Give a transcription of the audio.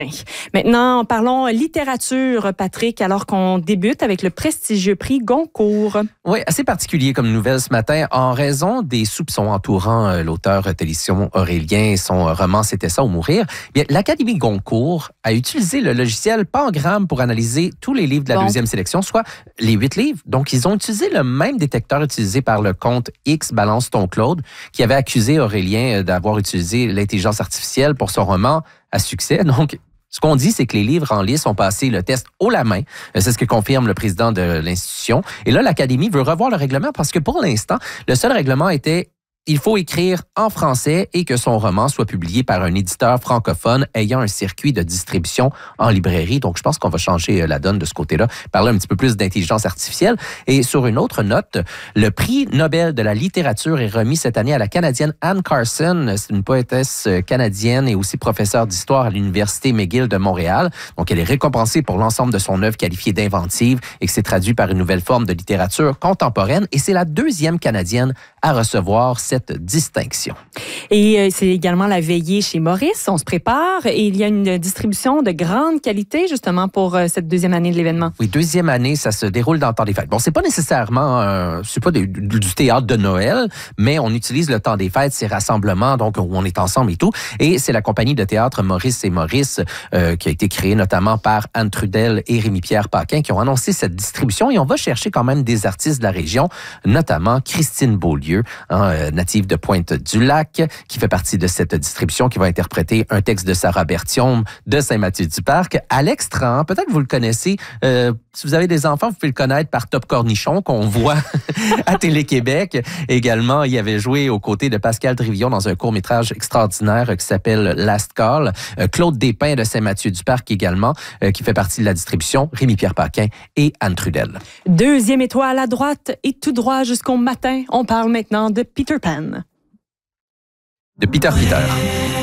Maintenant, parlons littérature, Patrick, alors qu'on débute avec le prestigieux prix Goncourt. Oui, assez particulier comme nouvelle ce matin en raison des soupçons entourant l'auteur télévision Aurélien et son roman C'était ça ou mourir. Bien, l'Académie Goncourt a utilisé le logiciel Pangramme pour analyser tous les livres de la deuxième sélection, soit les 8 livres. Donc, ils ont utilisé le même détecteur utilisé par le compte X Balance ton Claude, qui avait accusé Aurélien d'avoir utilisé l'intelligence artificielle pour son roman à succès. Donc, ce qu'on dit, c'est que les livres en lice ont passé le test haut la main. C'est ce que confirme le président de l'institution. Et là, l'Académie veut revoir le règlement parce que pour l'instant, le seul règlement était il faut écrire en français et que son roman soit publié par un éditeur francophone ayant un circuit de distribution en librairie. Donc, je pense qu'on va changer la donne de ce côté-là, parler un petit peu plus d'intelligence artificielle. Et sur une autre note, le prix Nobel de la littérature est remis cette année à la Canadienne Anne Carson. C'est une poétesse canadienne et aussi professeure d'histoire à l'Université McGill de Montréal. Donc, elle est récompensée pour l'ensemble de son œuvre qualifiée d'inventive et que c'est traduit par une nouvelle forme de littérature contemporaine. Et c'est la deuxième Canadienne à recevoir cette distinction. Et c'est également la veillée chez Maurice. On se prépare et il y a une distribution de grande qualité justement pour cette deuxième année de l'événement. Oui, deuxième année, ça se déroule dans le temps des fêtes. Bon, c'est pas nécessairement c'est pas du théâtre de Noël, mais on utilise le temps des fêtes, ces rassemblements, donc où on est ensemble et tout. Et c'est la compagnie de théâtre Maurice et Maurice qui a été créée notamment par Anne Trudel et Rémi-Pierre Paquin qui ont annoncé cette distribution. Et on va chercher quand même des artistes de la région, notamment Christine Beaulieu, native de Pointe-du-Lac, qui fait partie de cette distribution, qui va interpréter un texte de Sarah Berthiaume de Saint-Mathieu-du-Parc. Alex Tran, peut-être que vous le connaissez. Si vous avez des enfants, vous pouvez le connaître par Top Cornichon, qu'on voit à Télé-Québec. Également, il avait joué aux côtés de Pascal Trivillon dans un court-métrage extraordinaire qui s'appelle Last Call. Claude Despins de Saint-Mathieu-du-Parc également, qui fait partie de la distribution. Rémi-Pierre Paquin et Anne Trudel. Deuxième étoile à droite et tout droit jusqu'au matin. On parle maintenant de Peter Pan. De Peter.